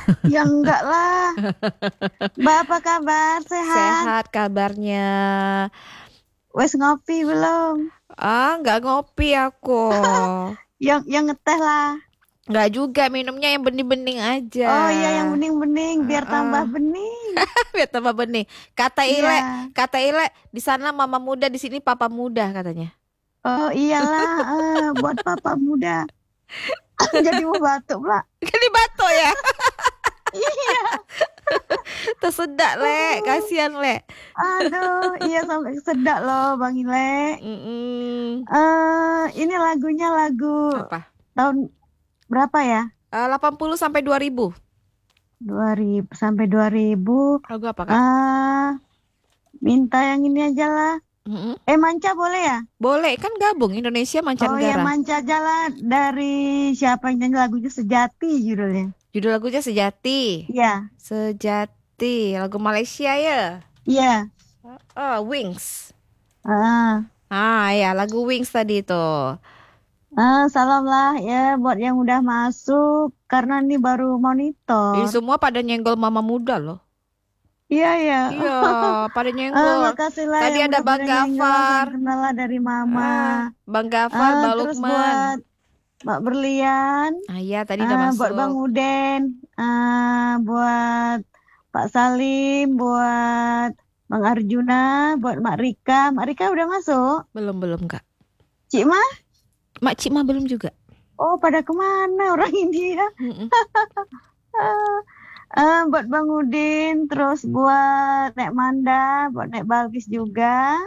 Ya enggak lah. Mbak apa kabar? Sehat? Sehat kabarnya. Wes ngopi belum? Nggak ngopi aku. Yang ngeteh lah. Nggak juga, minumnya yang bening-bening aja. Oh iya yang bening-bening biar tambah Heeh. bening. Biar tambah bening. Kata Iya. Ile, kata Ile, di sana mama muda, di sini papa muda katanya. Oh iyalah, buat papa muda. Jadi mau batuk pula. Kali bato ya. Iya. Tersedak, Le. Aduh, Kasihan, Le. aduh, iya sampai sedak loh Bang Ile. Mm-mm. Ini lagunya lagu Apa? tahun berapa ya? 80 sampai 2000. 2000 sampai 2000. Lagu apa, Kak? Ah, minta yang ini aja lah. Mm-mm. Manca boleh ya? Boleh, kan gabung Indonesia Oh ya Mancanegara. Manca aja lah dari siapa yang nyanyi lagunya Sejati judulnya. Judul lagunya Sejati. Iya, Sejati, lagu Malaysia ya. iya. Oh, Wings. Ah, Ya, lagu Wings tadi tuh. salam lah ya buat yang udah masuk karena ini baru Ini monitor. semua pada nyenggol mama muda loh. Iya ya. Iya, pada nyenggol. Makasih lah Tadi yang ada udah Bang pada nyenggol. Gafar. Salam kenal lah dari Mama. Bang Gafar, Bang Terus Lukman. buat Mbak Berlian, Iya, tadi udah buat Bang masuk. Uden, buat Pak Salim, buat Bang Arjuna, buat Mak Rika. Mak Rika udah masuk. Belum, Kak. Cik Mah, Mak Cik mah belum juga. oh pada kemana orang India? Mm-mm. Ah, buat Bang Udin, terus buat Nek Manda, buat Nek Balkis juga.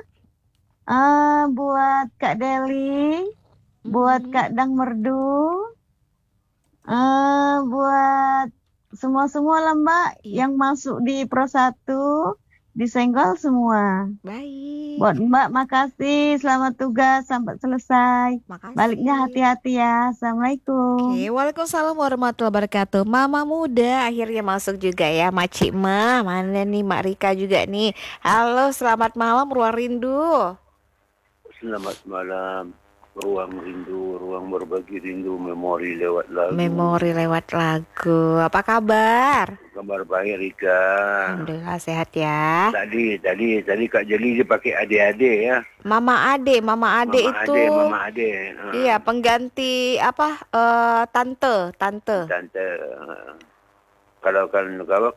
Buat Kak Deli, buat Mm-mm. Kak Dang Merdu, buat semua-semua lah Mbak Iya, yang masuk di Pro 1 disenggol semua. baik. Buat Mbak makasih, selamat tugas sampai selesai. Baliknya Makasih. hati-hati ya. Assalamualaikum. Oke, Waalaikumsalam warahmatullahi wabarakatuh. Mama muda akhirnya masuk juga ya, Makcik mah. Mana nih Mak Rika juga nih. Halo, selamat malam, Ruang Rindu. Selamat malam, ruang rindu, ruang berbagi rindu, memori lewat lagu. Memori lewat lagu. Apa kabar? Kabar baik Rika. Alhamdulillah sehat ya. Tadi Kak Jeli dia pakai adik-adik ya. Mama Ade itu Mama adik. iya pengganti apa? Tante. Tante. Kalau apa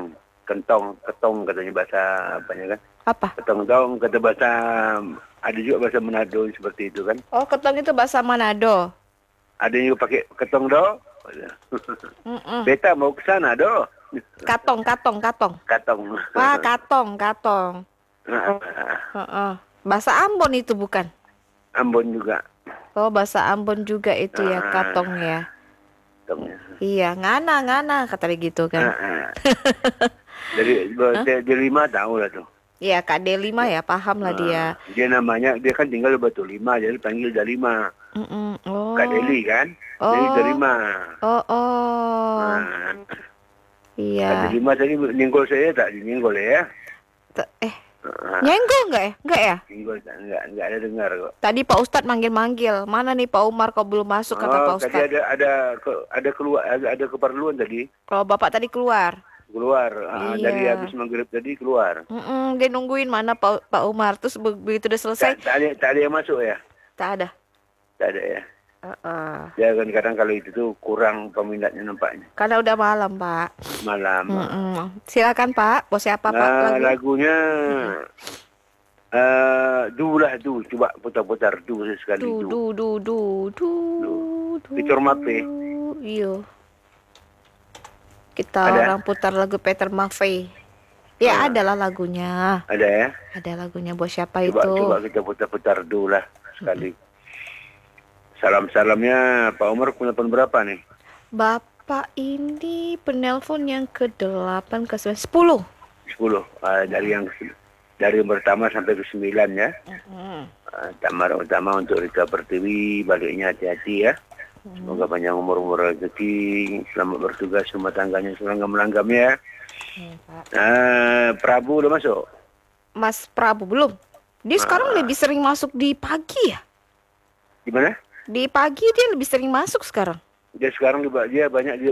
ketong katanya bahasa apanya kan? Apa? Ketong dong kata bahasa ada juga bahasa Manado seperti itu kan? Oh, ketong itu bahasa Manado. Ada yang juga pakai ketong do. Mm-mm. Beta mau ke sana do. Katong. Katong. Wah, katong. Heeh. Bahasa Ambon itu bukan? Ambon juga. Oh, bahasa Ambon juga itu ya, Ah, katong ya. Katong. Iya, ngana kata dia gitu Ah, kan. ah. Dari Hah? dari lima tahu lah tuh. Iya, Kak Delima ya, paham lah dia. Dia kan tinggal di Batu Lima, jadi panggil Dalima. Mm-mm. Kak Oh, Deli kan? Jadi oh, Dalima. oh. Nah, Kak Iya. Dalima tadi nyenggol saya tak nyenggol ya? Eh, Ah, nyenggol nggak ya? Nggak ya? nyenggol enggak ada dengar kok. Tadi Pak Ustadz manggil-manggil. Mana nih Pak Umar kok belum masuk kata Oh, Pak tadi Ustadz. ada keluar ada keperluan tadi Kalau Bapak tadi keluar. keluar dari Iya. habis maghrib tadi keluar. Dia nungguin mana Pak Umar. Terus begitu udah selesai, Tak ada yang masuk ya? tak ada. Tak ada ya. Heeh. Ya kan kadang kalau itu tuh kurang peminatnya nampaknya. Karena udah malam, Pak. Malam. Silakan, Pak. Mau siapa, Pak? Nah, Lagu? lagunya coba putar-putar sekali Du, du. du, du, du, du, Du. du. Victor Mape Iyo. Kita ada? orang putar lagu Peter Maffay. Ya, Ah, adalah lagunya. ada ya. Ada lagunya buat siapa Coba itu? kita putar-putar dulu lah sekali. Salam-salamnya Pak Umar penelpon berapa nih? Bapak ini penelpon yang ke-8 ke-9 10. 10. Dari yang pertama sampai ke 9 ya. Utama untuk Rika Pertiwi, baliknya hati-hati ya. Semoga panjang umur rezeki, selamat bertugas rumah tangganya selanggam-langgam ya. Pak. Prabu udah masuk? Mas Prabu belum. Dia sekarang lebih sering masuk di pagi ya. Di mana? Di pagi dia lebih sering masuk sekarang. Dia sekarang dia banyak